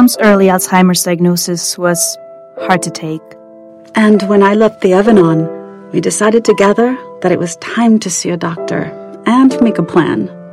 Mom's early Alzheimer's diagnosis was hard to take. And when I left the Evanon, we decided together that it was time to see a doctor and make a plan.